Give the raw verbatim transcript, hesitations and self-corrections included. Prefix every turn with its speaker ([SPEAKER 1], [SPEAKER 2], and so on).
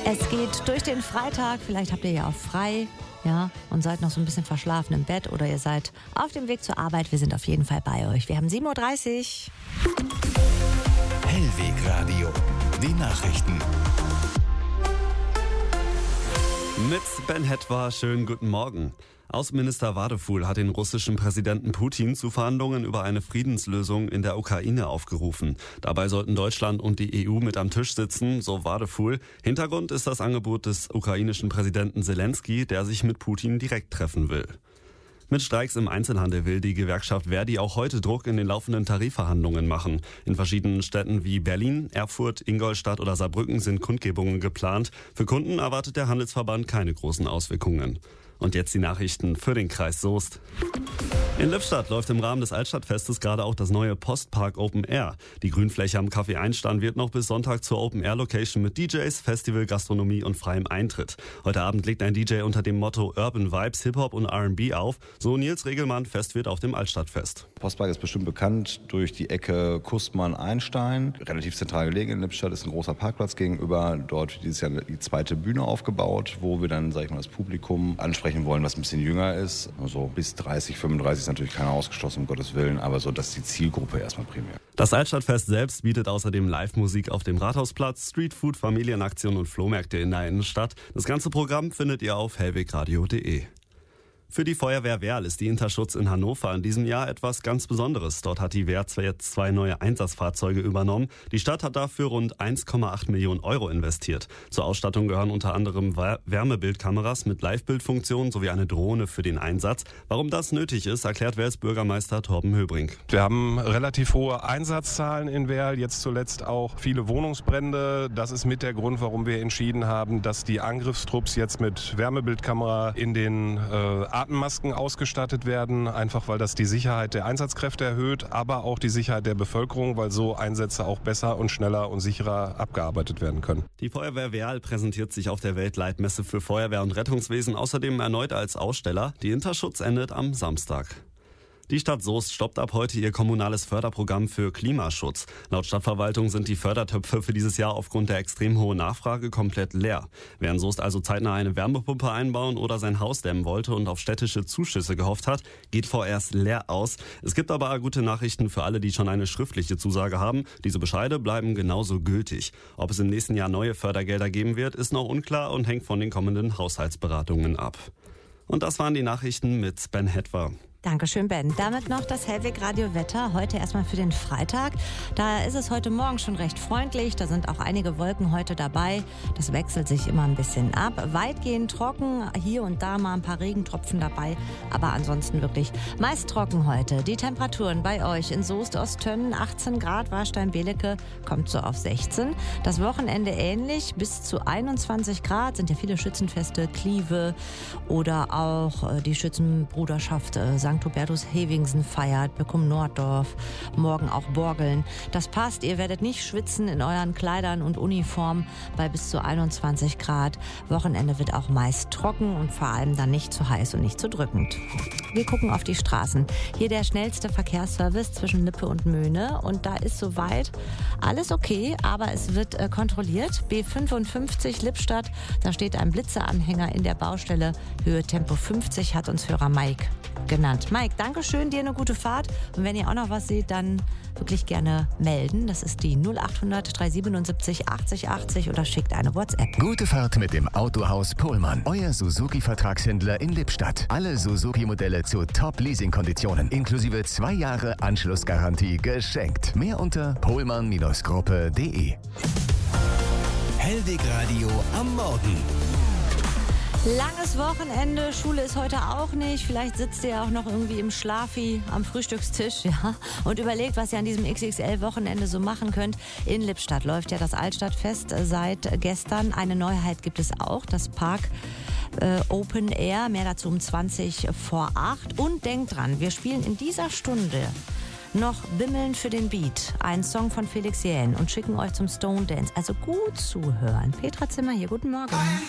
[SPEAKER 1] Es geht durch den Freitag, vielleicht habt ihr ja auch frei, ja, und seid noch so ein bisschen verschlafen im Bett oder ihr seid auf dem Weg zur Arbeit. Wir sind auf jeden Fall bei euch. Wir haben sieben Uhr dreißig.
[SPEAKER 2] Hellwegradio, die Nachrichten.
[SPEAKER 3] Mit Ben Hetwa, schönen guten Morgen. Außenminister Wadefuhl hat den russischen Präsidenten Putin zu Verhandlungen über eine Friedenslösung in der Ukraine aufgerufen. Dabei sollten Deutschland und die E U mit am Tisch sitzen, so Wadefuhl. Hintergrund ist das Angebot des ukrainischen Präsidenten Zelensky, der sich mit Putin direkt treffen will. Mit Streiks im Einzelhandel will die Gewerkschaft Verdi auch heute Druck in den laufenden Tarifverhandlungen machen. In verschiedenen Städten wie Berlin, Erfurt, Ingolstadt oder Saarbrücken sind Kundgebungen geplant. Für Kunden erwartet der Handelsverband keine großen Auswirkungen. Und jetzt die Nachrichten für den Kreis Soest. In Lippstadt läuft im Rahmen des Altstadtfestes gerade auch das neue Postpark Open Air. Die Grünfläche am Café Einstein wird noch bis Sonntag zur Open Air Location mit D Js, Festival, Gastronomie und freiem Eintritt. Heute Abend legt ein D J unter dem Motto Urban Vibes, Hip-Hop und R and B auf. So Nils Regelmann, Festwirt auf dem Altstadtfest.
[SPEAKER 4] Postpark ist bestimmt bekannt durch die Ecke Kustmann-Einstein. Relativ zentral gelegen in Lippstadt ist ein großer Parkplatz gegenüber. Dort wird dieses Jahr die zweite Bühne aufgebaut, wo wir dann, sag ich mal, das Publikum ansprechen wollen, was ein bisschen jünger ist. Also bis dreißig, fünfunddreißig ist natürlich keiner ausgeschlossen, um Gottes Willen, aber so, das ist die Zielgruppe erstmal primär.
[SPEAKER 3] Das Altstadtfest selbst bietet außerdem Live-Musik auf dem Rathausplatz, Streetfood, Familienaktionen und Flohmärkte in der Innenstadt. Das ganze Programm findet ihr auf hellwegradio punkt de. Für die Feuerwehr Werl ist die Interschutz in Hannover in diesem Jahr etwas ganz Besonderes. Dort hat die Wehr jetzt zwei neue Einsatzfahrzeuge übernommen. Die Stadt hat dafür rund eins Komma acht Millionen Euro investiert. Zur Ausstattung gehören unter anderem Wärmebildkameras mit Live-Bildfunktion sowie eine Drohne für den Einsatz. Warum das nötig ist, erklärt Werls Bürgermeister Torben Höbrink.
[SPEAKER 5] Wir haben relativ hohe Einsatzzahlen in Werl, jetzt zuletzt auch viele Wohnungsbrände. Das ist mit der Grund, warum wir entschieden haben, dass die Angriffstrupps jetzt mit Wärmebildkamera in den äh, Atemmasken ausgestattet werden, einfach weil das die Sicherheit der Einsatzkräfte erhöht, aber auch die Sicherheit der Bevölkerung, weil so Einsätze auch besser und schneller und sicherer abgearbeitet werden können.
[SPEAKER 3] Die Feuerwehr Werl präsentiert sich auf der Weltleitmesse für Feuerwehr und Rettungswesen außerdem erneut als Aussteller. Die Interschutz endet am Samstag. Die Stadt Soest stoppt ab heute ihr kommunales Förderprogramm für Klimaschutz. Laut Stadtverwaltung sind die Fördertöpfe für dieses Jahr aufgrund der extrem hohen Nachfrage komplett leer. Wer in Soest also zeitnah eine Wärmepumpe einbauen oder sein Haus dämmen wollte und auf städtische Zuschüsse gehofft hat, geht vorerst leer aus. Es gibt aber gute Nachrichten für alle, die schon eine schriftliche Zusage haben. Diese Bescheide bleiben genauso gültig. Ob es im nächsten Jahr neue Fördergelder geben wird, ist noch unklar und hängt von den kommenden Haushaltsberatungen ab. Und das waren die Nachrichten mit Ben Hetwa.
[SPEAKER 1] Dankeschön, Ben. Damit noch das Hellwegradio-Wetter. Heute erstmal für den Freitag. Da ist es heute Morgen schon recht freundlich. Da sind auch einige Wolken heute dabei. Das wechselt sich immer ein bisschen ab. Weitgehend trocken. Hier und da mal ein paar Regentropfen dabei. Aber ansonsten wirklich meist trocken heute. Die Temperaturen bei euch in Soest, Osttönnen achtzehn Grad. Warstein-Belecke kommt so auf sechzehn. Das Wochenende ähnlich. Bis zu einundzwanzig Grad. Sind ja viele Schützenfeste. Kliewe oder auch die Schützenbruderschaft Sankt Hubertus Hevingsen feiert, Böckum Norddorf, morgen auch Borgeln. Das passt, ihr werdet nicht schwitzen in euren Kleidern und Uniform bei bis zu einundzwanzig Grad. Wochenende wird auch meist trocken und vor allem dann nicht zu heiß und nicht zu drückend. Wir gucken auf die Straßen. Hier der schnellste Verkehrsservice zwischen Lippe und Möhne und da ist soweit alles okay, aber es wird äh, kontrolliert. B fünfundfünfzig Lippstadt, da steht ein Blitzeanhänger in der Baustelle. Höhe Tempo fünfzig hat uns Hörer Mike genannt. Mike, danke schön, dir eine gute Fahrt. Und wenn ihr auch noch was seht, dann wirklich gerne melden. Das ist die null achthundert dreihundertsiebenundsiebzig achtzig achtzig oder schickt eine WhatsApp.
[SPEAKER 2] Gute Fahrt mit dem Autohaus Pohlmann. Euer Suzuki-Vertragshändler in Lippstadt. Alle Suzuki-Modelle zu Top-Leasing-Konditionen. Inklusive zwei Jahre Anschlussgarantie geschenkt. Mehr unter pohlmann Gruppe punkt de.
[SPEAKER 3] Hellwegradio am Morgen.
[SPEAKER 1] Langes Wochenende, Schule ist heute auch nicht. Vielleicht sitzt ihr auch noch irgendwie im Schlafi am Frühstückstisch, ja, und überlegt, was ihr an diesem X X L-Wochenende so machen könnt. In Lippstadt läuft ja das Altstadtfest seit gestern. Eine Neuheit gibt es auch, das Park äh, Open Air. Mehr dazu um zwanzig vor acht. Und denkt dran, wir spielen in dieser Stunde noch Bimmeln für den Beat, ein Song von Felix Jähn und schicken euch zum Stone Dance. Also gut zuhören. Petra Zimmer hier, guten Morgen.